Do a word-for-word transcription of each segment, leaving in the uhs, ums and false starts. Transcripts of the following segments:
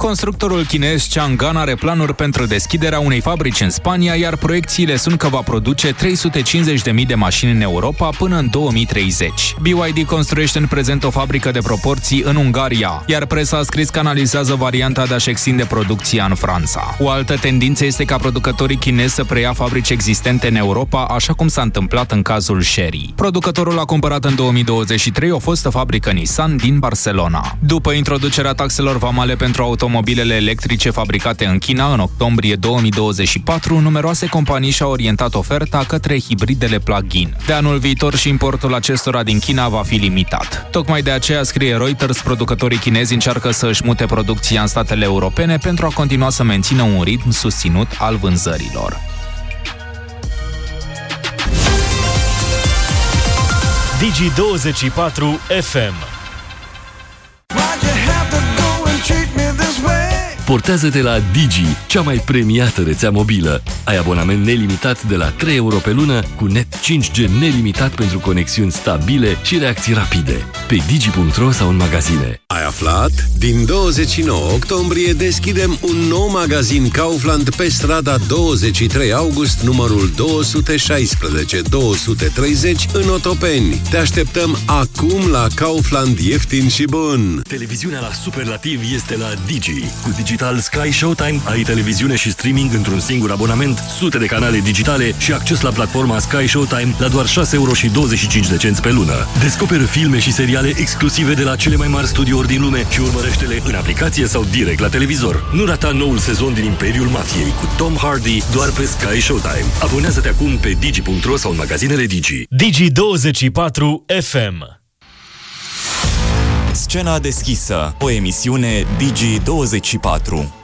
Constructorul chinez Chang'an are planuri pentru deschiderea unei fabrici în Spania, iar proiecțiile sunt că va produce trei sute cincizeci de mii de mașini în Europa până în două mii treizeci. B Y D construiește în prezent o fabrică de proporții în Ungaria, iar presa a scris că analizează varianta de a-și extinde producția în Franța. O altă tendință este ca producătorii chinezi să preia fabrici existente în Europa, așa cum s-a întâmplat în cazul Chery. Producătorul a cumpărat în două mii douăzeci și trei o fostă fabrică Nissan din Barcelona. După introducerea taxelor vamale pentru automobilele electrice fabricate în China în octombrie două mii douăzeci și patru, numeroase companii și-au orientat oferta către hibridele plug-in. De anul viitor și importul acestora din China va fi limitat. Tocmai de aceea, scrie Reuters, producătorii chinezi încearcă să își mute producția în statele europene pentru a continua să mențină un ritm susținut al vânzărilor. Digi douăzeci și patru F M. Portează-te la Digi, cea mai premiată rețea mobilă. Ai abonament nelimitat de la trei euro pe lună, cu net cinci G nelimitat pentru conexiuni stabile și reacții rapide. Pe digi punct ro sau în magazine. Ai aflat? Din douăzeci și nouă octombrie deschidem un nou magazin Kaufland pe strada douăzeci și trei august, numărul două sute șaisprezece două sute treizeci în Otopeni. Te așteptăm acum la Kaufland ieftin și bun. Televiziunea la superlativ este la Digi. Cu Digital Sky Showtime ai televiziune și streaming într-un singur abonament, sute de canale digitale și acces la platforma Sky Showtime la doar șase euro și douăzeci și cinci de cenți pe lună. Descoperă filme și seriale exclusive de la cele mai mari studiouri din lume și urmărește-le în aplicație sau direct la televizor. Nu rata noul sezon din Imperiul Mafiei cu Tom Hardy doar pe Sky Showtime. Abonează-te acum pe digi punct ro sau în magazinele Digi. Digi douăzeci și patru F M. Scena deschisă, o emisiune Digi douăzeci și patru.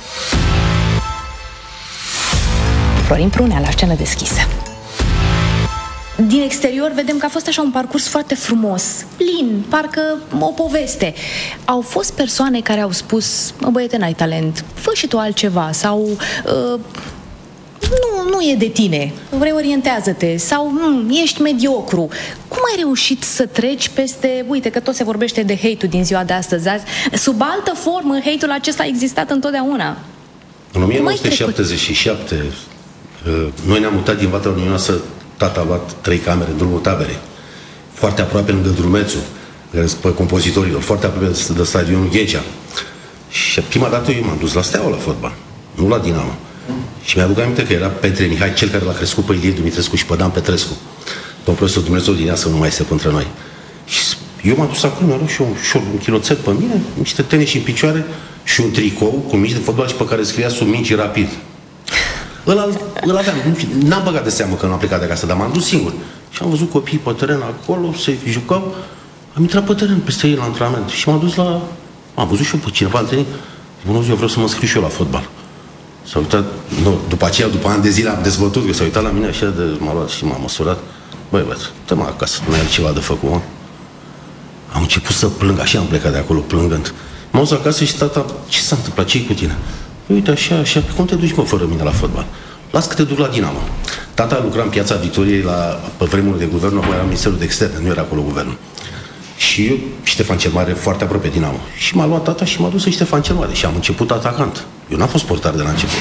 Florin Prunea la Scenă deschisă. Din exterior vedem că a fost așa un parcurs foarte frumos, lin, parcă o poveste. Au fost persoane care au spus: mă, băiete, n-ai talent, fă și tu altceva, sau uh, nu, nu e de tine, reorientează-te, sau mm, ești mediocru. Cum ai reușit să treci peste, uite că tot se vorbește de hate-ul din ziua de astăzi, azi, sub altă formă hate-ul acesta a existat întotdeauna. În o mie nouă sute șaptezeci și șapte noi ne-am mutat din Vatra Unioasă. Tata a luat trei camere în drumul taberei, foarte aproape lângă Drumețul, pe compozitorilor, foarte aproape de stadionul Ghecea. Și prima dată eu m-am dus la Steaua la fotbal, nu la Dinamo. Și mi-aduc aminte că era Petre Mihai, cel care l-a crescut pe Ilie Dumitrescu și pe Dan Petrescu. Domnul profesor Dumnezeu din ea să nu mai este între noi. Și eu m-am dus acolo, mi-am luat și un, și un chiloțel pe mine, niște tenis în picioare și un tricou cu mici de fotbal și pe care scria sub minci rapid. Îl, îl aveam, n-am băgat de seamă că nu am plecat de acasă, dar m-am dus singur. Și am văzut copiii pe teren acolo, se jucau, am intrat pe teren peste ei la antrenament și m-am dus la... Am văzut și eu pe cineva întâlnit. Bună ziua, eu vreau să mă scriu și eu la fotbal. S-a uitat, nu, după aceea, după ani de zile am dezbătut, că s-a uitat la mine așa de m-a luat și m-a măsurat. Băi, băi, dă-mă acasă, nu ai altceva de făcut, mă. Am început să plâng, așa am plecat de acolo, plângând. M-am dus acasă și tata, ce s-a întâmplat, ce-i cu tine? Uite, așa, așa, cum te duci, mă, fără mine la fotbal? Las că te duc la Dinamo. Tata lucra în Piața Victoriei la, pe vremurile de guvern, acum era Ministerul de Externe, nu era acolo guvernul. Și eu, Ștefan cel Mare, foarte aproape Dinamo. Și m-a luat tata și m-a dus în Ștefan cel Mare și am început atacant. Eu n-am fost portar de la început.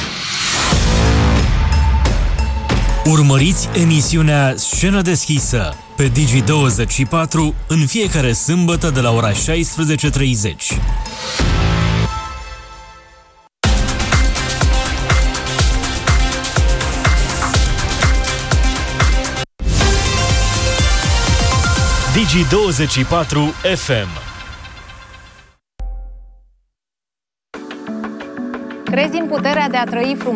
Urmăriți emisiunea Scenă deschisă pe Digi douăzeci și patru în fiecare sâmbătă de la ora șaisprezece treizeci. Digi douăzeci și patru F M. Crezi în puterea de a trăi frumos?